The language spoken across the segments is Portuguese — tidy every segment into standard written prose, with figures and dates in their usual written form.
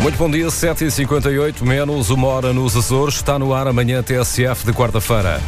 Muito bom dia, 7h58, menos uma hora nos Açores. Está no ar amanhã TSF de quarta-feira.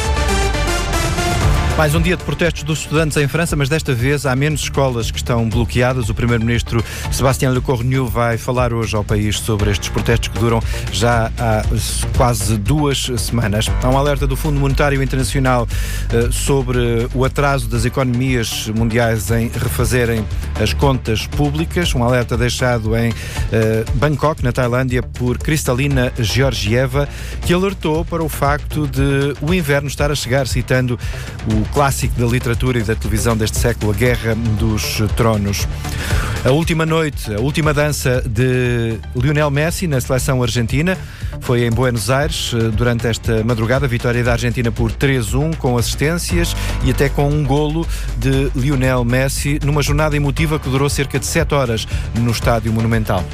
Mais um dia de protestos dos estudantes em França, mas desta vez há menos escolas que estão bloqueadas. O primeiro-ministro Sébastien Lecornu vai falar hoje ao país sobre estes protestos que duram já há quase 2 semanas. Há um alerta do Fundo Monetário Internacional sobre o atraso das economias mundiais em refazerem as contas públicas. Um alerta deixado em Bangkok, na Tailândia, por Kristalina Georgieva, que alertou para o facto de o inverno estar a chegar, citando o clássico da literatura e da televisão deste século, A Guerra dos Tronos. A última noite, a última dança de Lionel Messi na seleção argentina foi em Buenos Aires durante esta madrugada. Vitória da Argentina por 3-1, com assistências e até com um golo de Lionel Messi, numa jornada emotiva que durou cerca de 7 horas no Estádio Monumental.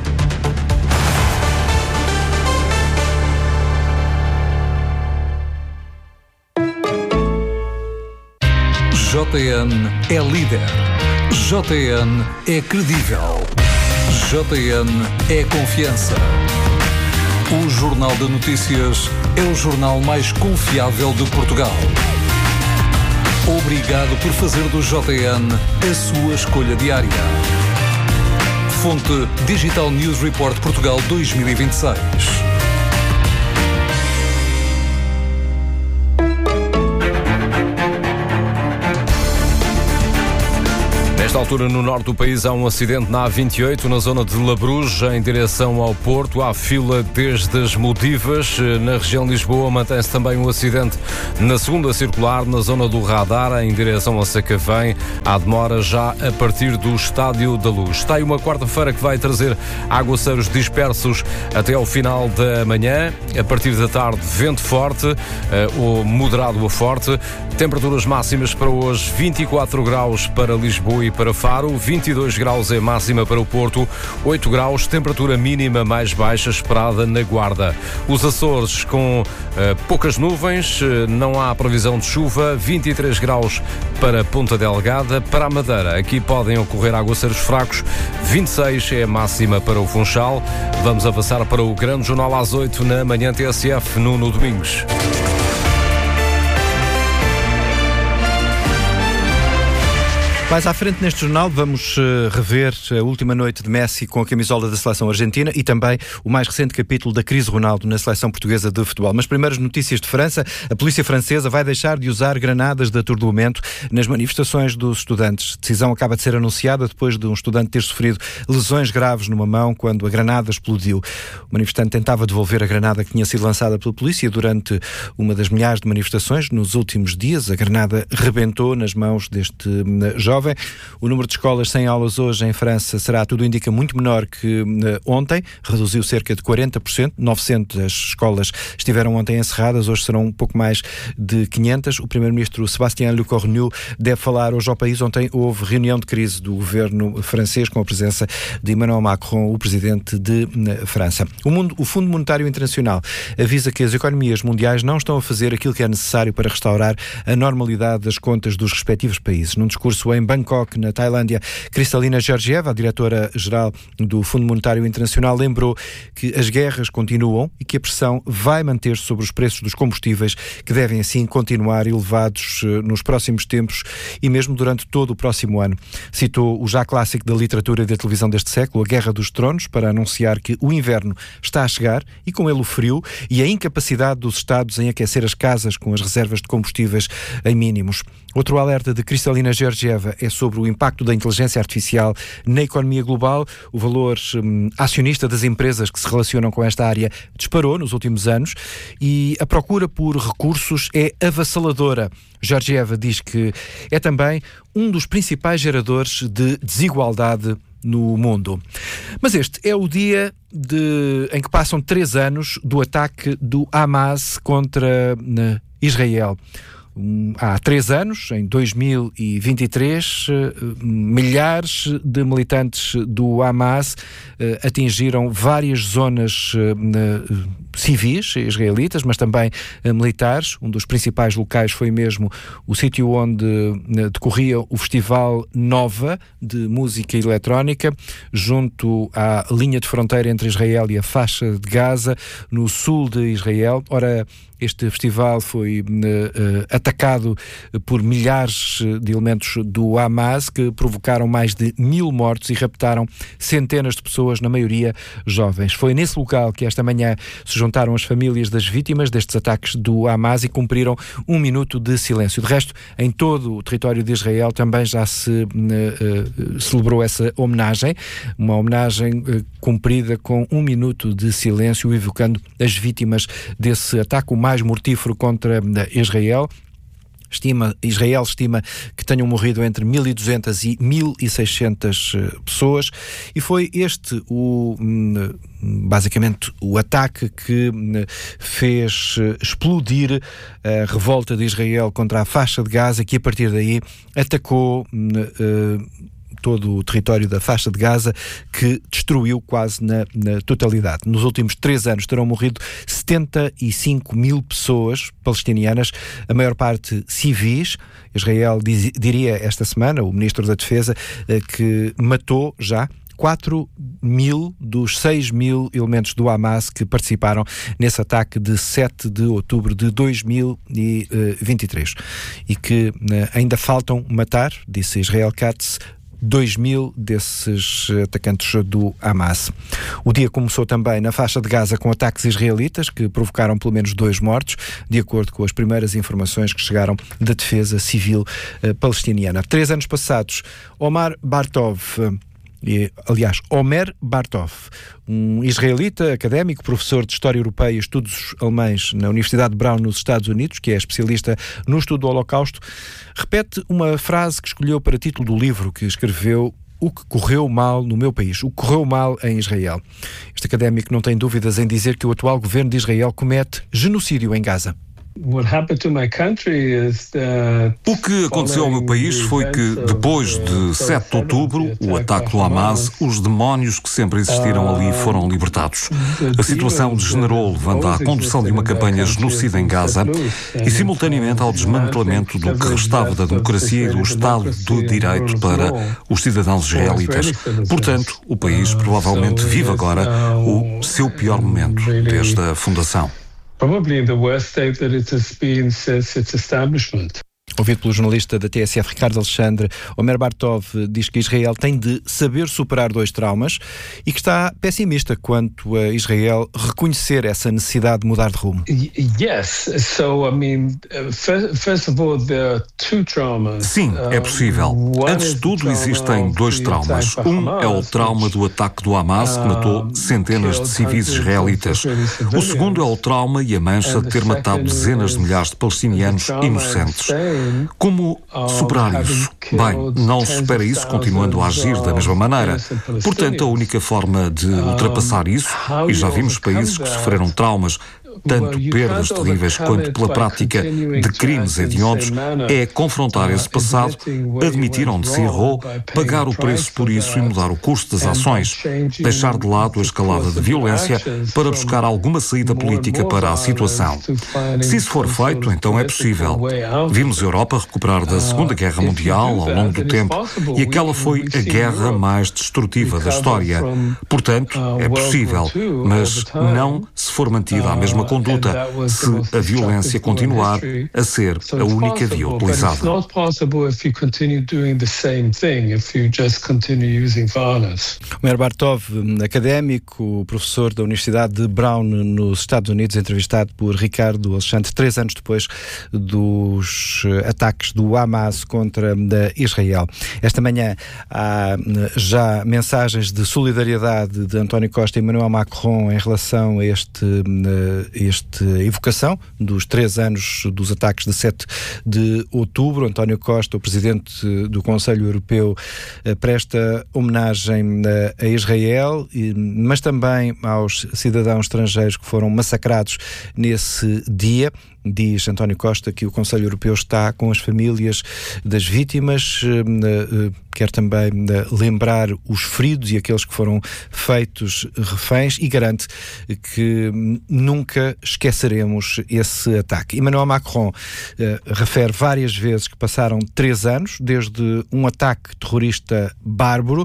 JN é líder. JN é credível. JN é confiança. O Jornal de Notícias é o jornal mais confiável de Portugal. Obrigado por fazer do JN a sua escolha diária. Fonte Digital News Report Portugal 2026. Nesta altura, no norte do país, há um acidente na A28, na zona de Labrouge, em direção ao Porto. Há fila desde as Modivas. Na região de Lisboa, mantém-se também um acidente na segunda circular, na zona do Radar, em direção a Sacavém. Há demora já a partir do Estádio da Luz. Está aí uma quarta-feira que vai trazer aguaceiros dispersos até ao final da manhã. A partir da tarde, vento forte, ou moderado a forte. Temperaturas máximas para hoje, 24 graus para Lisboa e para Faro, 22 graus é máxima para o Porto, 8 graus, temperatura mínima mais baixa esperada na Guarda. Os Açores com poucas nuvens, não há previsão de chuva, 23 graus para Ponta Delgada. Para a Madeira, aqui podem ocorrer aguaceiros fracos, 26 é a máxima para o Funchal. Vamos avançar para o Grande Jornal às 8 na manhã TSF, Nuno Domingos. Mais à frente neste jornal vamos rever a última noite de Messi com a camisola da seleção argentina e também o mais recente capítulo da crise Ronaldo na seleção portuguesa de futebol. Mas primeiras notícias de França: a polícia francesa vai deixar de usar granadas de atordoamento nas manifestações dos estudantes. A decisão acaba de ser anunciada depois de um estudante ter sofrido lesões graves numa mão quando a granada explodiu. O manifestante tentava devolver a granada que tinha sido lançada pela polícia durante uma das milhares de manifestações nos últimos dias. A granada rebentou nas mãos deste jovem. O número de escolas sem aulas hoje em França será, tudo indica, muito menor que ontem. Reduziu cerca de 40%. 900 escolas estiveram ontem encerradas, hoje serão um pouco mais de 500. O primeiro-ministro Sébastien Lecornu deve falar hoje ao país. Ontem houve reunião de crise do governo francês com a presença de Emmanuel Macron, o presidente de França. O Fundo Monetário Internacional avisa que as economias mundiais não estão a fazer aquilo que é necessário para restaurar a normalidade das contas dos respectivos países. Num discurso em Bangkok, na Tailândia, Kristalina Georgieva, a diretora-geral do Fundo Monetário Internacional, lembrou que as guerras continuam e que a pressão vai manter-se sobre os preços dos combustíveis, que devem assim continuar elevados nos próximos tempos e mesmo durante todo o próximo ano. Citou o já clássico da literatura e da televisão deste século, A Guerra dos Tronos, para anunciar que o inverno está a chegar e com ele o frio e a incapacidade dos Estados em aquecer as casas com as reservas de combustíveis em mínimos. Outro alerta de Kristalina Georgieva é sobre o impacto da inteligência artificial na economia global. O valor acionista das empresas que se relacionam com esta área disparou nos últimos anos e a procura por recursos é avassaladora. Georgieva diz que é também um dos principais geradores de desigualdade no mundo. Mas este é o dia em que passam 3 anos do ataque do Hamas contra Israel. Há 3 anos, em 2023, milhares de militantes do Hamas atingiram várias zonas civis israelitas, mas também militares. Um dos principais locais foi mesmo o sítio onde decorria o Festival Nova de música eletrónica, junto à linha de fronteira entre Israel e a faixa de Gaza, no sul de Israel. Ora, este festival foi atacado por milhares de elementos do Hamas, que provocaram mais de 1000 mortos e raptaram centenas de pessoas, na maioria jovens. Foi nesse local que esta manhã se juntaram as famílias das vítimas destes ataques do Hamas e cumpriram 1 minuto de silêncio. De resto, em todo o território de Israel também já se celebrou essa homenagem, uma homenagem cumprida com 1 minuto de silêncio, evocando as vítimas desse ataque, o mais mortífero contra Israel. Israel estima que tenham morrido entre 1.200 e 1.600 pessoas, e foi este basicamente o ataque que fez explodir a revolta de Israel contra a faixa de Gaza, que a partir daí atacou todo o território da faixa de Gaza, que destruiu quase na totalidade. Nos últimos 3 anos terão morrido 75.000 pessoas palestinianas, a maior parte civis. Israel diria esta semana, o Ministro da Defesa, que matou já 4.000 dos 6.000 elementos do Hamas que participaram nesse ataque de 7 de outubro de 2023. E que ainda faltam matar, disse Israel Katz, 2.000 desses atacantes do Hamas. O dia começou também na faixa de Gaza com ataques israelitas que provocaram pelo menos 2 mortos, de acordo com as primeiras informações que chegaram da Defesa Civil palestiniana. 3 anos passados, Omer Bartov, um israelita, académico, professor de História Europeia e Estudos Alemães na Universidade de Brown, nos Estados Unidos, que é especialista no estudo do Holocausto, repete uma frase que escolheu para título do livro que escreveu: "O que correu mal no meu país, o que correu mal em Israel". Este académico não tem dúvidas em dizer que o atual governo de Israel comete genocídio em Gaza. O que aconteceu ao meu país foi que, depois de 7 de outubro, o ataque do Hamas, os demónios que sempre existiram ali foram libertados. A situação degenerou, levando à condução de uma campanha genocida em Gaza e, simultaneamente, ao desmantelamento do que restava da democracia e do Estado de Direito para os cidadãos israelitas. Portanto, o país provavelmente vive agora o seu pior momento desde a fundação. Probably in the worst state that it has been since its establishment. Ouvido pelo jornalista da TSF, Ricardo Alexandre, Omer Bartov diz que Israel tem de saber superar 2 traumas e que está pessimista quanto a Israel reconhecer essa necessidade de mudar de rumo. Sim, é possível. Antes de tudo, existem 2 traumas. Um é o trauma do ataque do Hamas, que matou centenas de civis israelitas. O segundo é o trauma e a mancha de ter matado dezenas de milhares de palestinianos inocentes. Como superar isso? Bem, não se supera isso continuando a agir da mesma maneira. Portanto, a única forma de ultrapassar isso, e já vimos países que sofreram traumas, tanto perdas terríveis quanto pela prática de crimes hediondos, é confrontar esse passado, admitir onde se errou, pagar o preço por isso e mudar o curso das ações, deixar de lado a escalada de violência para buscar alguma saída política para a situação. Se isso for feito, então é possível. Vimos a Europa recuperar da Segunda Guerra Mundial ao longo do tempo e aquela foi a guerra mais destrutiva da história. Portanto, é possível, mas não se for mantida a mesma conduta, se a violência continuar a ser a única via utilizada. Omer Bartov, académico, professor da Universidade de Brown, nos Estados Unidos, entrevistado por Ricardo Alexandre, 3 anos depois dos ataques do Hamas contra Israel. Esta manhã há já mensagens de solidariedade de António Costa e Emmanuel Macron em relação a esta evocação dos 3 anos dos ataques de 7 de outubro. António Costa, o presidente do Conselho Europeu, presta homenagem a Israel, mas também aos cidadãos estrangeiros que foram massacrados nesse dia. diz António Costa que o Conselho Europeu está com as famílias das vítimas, quer também lembrar os feridos e aqueles que foram feitos reféns e garante que nunca esqueceremos esse ataque. Emmanuel Macron refere várias vezes que passaram 3 anos desde um ataque terrorista bárbaro,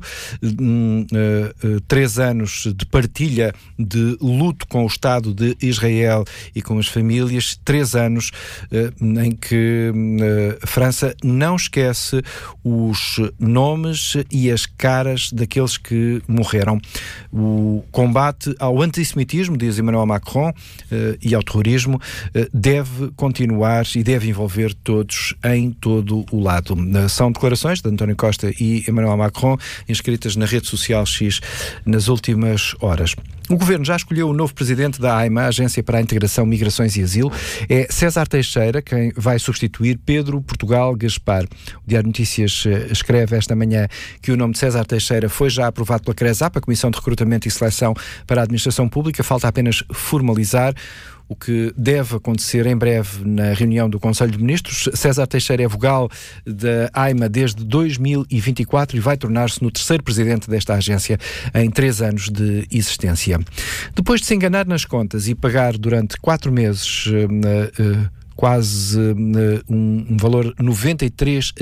3 anos de partilha de luto com o Estado de Israel e com as famílias, 3 anos em que a França não esquece os nomes e as caras daqueles que morreram. O combate ao antissemitismo, diz Emmanuel Macron, e ao terrorismo deve continuar e deve envolver todos em todo o lado. São declarações de António Costa e Emmanuel Macron inscritas na rede social X nas últimas horas. O Governo já escolheu o novo presidente da AIMA, a Agência para a Integração, Migrações e Asilo. É César Teixeira quem vai substituir Pedro Portugal Gaspar. O Diário de Notícias escreve esta manhã que o nome de César Teixeira foi já aprovado pela CRESAP, a Comissão de Recrutamento e Seleção para a Administração Pública. Falta apenas formalizar, o que deve acontecer em breve na reunião do Conselho de Ministros. César Teixeira é vogal da AIMA desde 2024 e vai tornar-se no 3º presidente desta agência em 3 anos de existência. Depois de se enganar nas contas e pagar durante 4 meses quase um valor 93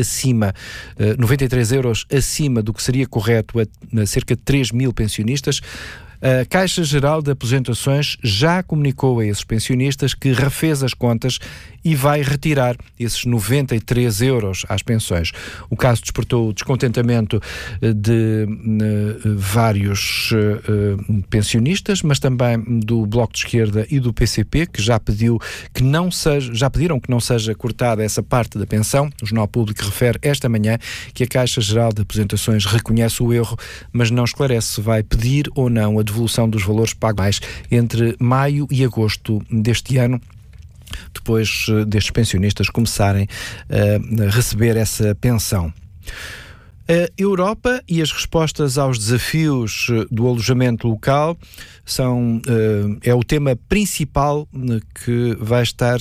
euros acima do que seria correto a cerca de 3 mil pensionistas, a Caixa Geral de Aposentações já comunicou a esses pensionistas que refez as contas e vai retirar esses 93 euros às pensões. O caso despertou o descontentamento de vários pensionistas, mas também do Bloco de Esquerda e do PCP, que já pediram que não seja cortada essa parte da pensão. O Jornal Público refere esta manhã que a Caixa Geral de Aposentações reconhece o erro, mas não esclarece se vai pedir ou não a devolução dos valores pagos entre maio e agosto deste ano, depois destes pensionistas começarem a receber essa pensão. A Europa e as respostas aos desafios do alojamento local é o tema principal que vai estar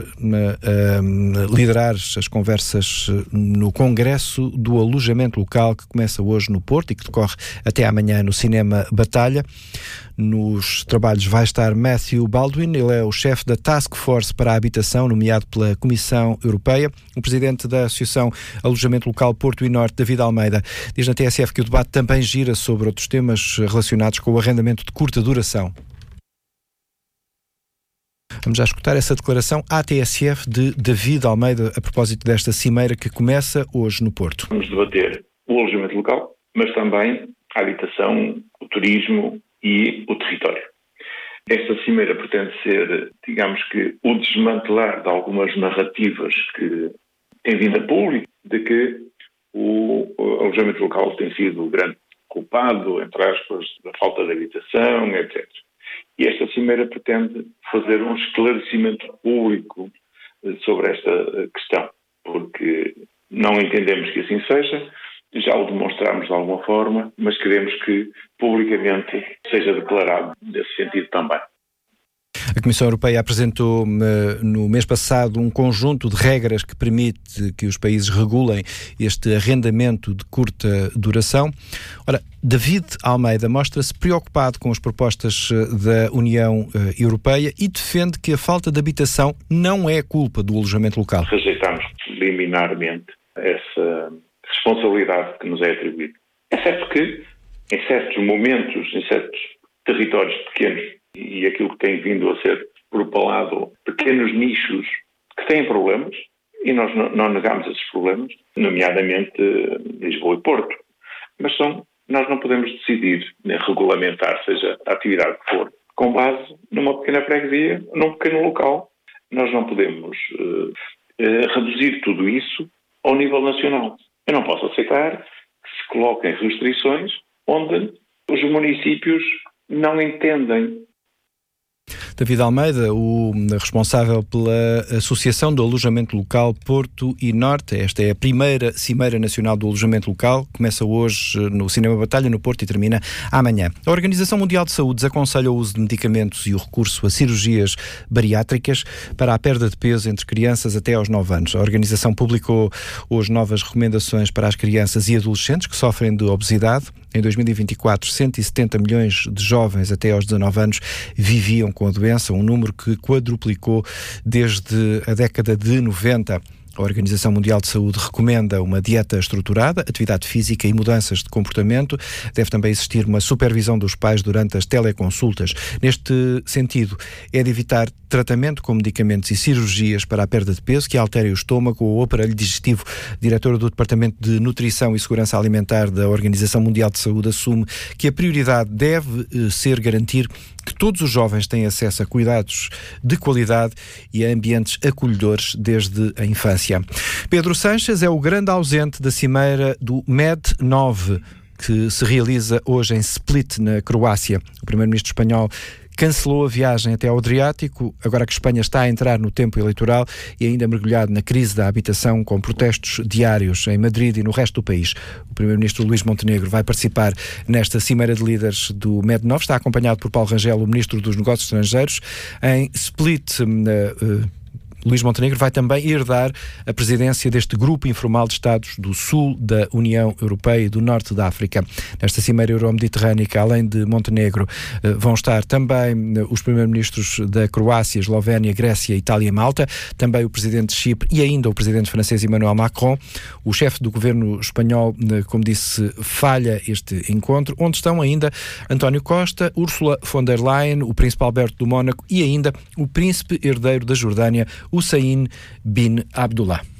a liderar as conversas no Congresso do Alojamento Local, que começa hoje no Porto e que decorre até amanhã no Cinema Batalha. Nos trabalhos vai estar Matthew Baldwin, ele é o chefe da Task Force para a Habitação, nomeado pela Comissão Europeia. O presidente da Associação Alojamento Local Porto e Norte, David Almeida, diz na TSF que o debate também gira sobre outros temas relacionados com o arrendamento de curta duração. Vamos já escutar essa declaração à TSF de David Almeida a propósito desta cimeira que começa hoje no Porto. Vamos debater o alojamento local, mas também a habitação, o turismo e o território. Esta cimeira pretende ser, digamos que, o desmantelar de algumas narrativas que têm vindo a público de que o alojamento local tem sido o grande culpado, entre aspas, da falta de habitação, etc. E esta cimeira pretende fazer um esclarecimento público sobre esta questão, porque não entendemos que assim seja, já o demonstramos de alguma forma, mas queremos que publicamente seja declarado nesse sentido também. A Comissão Europeia apresentou no mês passado um conjunto de regras que permite que os países regulem este arrendamento de curta duração. Ora, David Almeida mostra-se preocupado com as propostas da União Europeia e defende que a falta de habitação não é culpa do alojamento local. Rejeitamos liminarmente essa responsabilidade que nos é atribuída. É certo que, em certos momentos, em certos territórios pequenos, e aquilo que tem vindo a ser propalado, pequenos nichos que têm problemas, e nós não negamos esses problemas, nomeadamente Lisboa e Porto, mas nós não podemos decidir, nem regulamentar, seja a atividade que for, com base numa pequena freguesia, num pequeno local. Nós não podemos reduzir tudo isso ao nível nacional. Eu não posso aceitar que se coloquem restrições onde os municípios não entendem. David Almeida, o responsável pela Associação do Alojamento Local Porto e Norte. Esta é a primeira Cimeira Nacional do Alojamento Local. Começa hoje no Cinema Batalha, no Porto, e termina amanhã. A Organização Mundial de Saúde desaconselha o uso de medicamentos e o recurso a cirurgias bariátricas para a perda de peso entre crianças até aos 9 anos. A organização publicou hoje novas recomendações para as crianças e adolescentes que sofrem de obesidade. Em 2024, 170 milhões de jovens até aos 19 anos viviam com a doença, um número que quadruplicou desde a década de 90. A Organização Mundial de Saúde recomenda uma dieta estruturada, atividade física e mudanças de comportamento. Deve também existir uma supervisão dos pais durante as teleconsultas. Neste sentido, é de evitar tratamento com medicamentos e cirurgias para a perda de peso que alterem o estômago ou o aparelho digestivo. A diretora do Departamento de Nutrição e Segurança Alimentar da Organização Mundial de Saúde assume que a prioridade deve ser garantir que todos os jovens têm acesso a cuidados de qualidade e a ambientes acolhedores desde a infância. Pedro Sánchez é o grande ausente da cimeira do MED9, que se realiza hoje em Split, na Croácia. O primeiro-ministro espanhol cancelou a viagem até ao Adriático, agora que Espanha está a entrar no tempo eleitoral e ainda mergulhado na crise da habitação, com protestos diários em Madrid e no resto do país. O primeiro-ministro Luís Montenegro vai participar nesta cimeira de líderes do MED9. Está acompanhado por Paulo Rangel, o ministro dos Negócios Estrangeiros. Em Split, Luís Montenegro vai também herdar a presidência deste grupo informal de Estados do Sul da União Europeia e do Norte da África. Nesta cimeira euro-mediterrânica, além de Montenegro, vão estar também os primeiros-ministros da Croácia, Eslovénia, Grécia, Itália e Malta, também o presidente de Chipre e ainda o presidente francês Emmanuel Macron. O chefe do governo espanhol, como disse, falha este encontro, onde estão ainda António Costa, Ursula von der Leyen, o príncipe Alberto do Mónaco e ainda o príncipe herdeiro da Jordânia, Hussein bin Abdullah.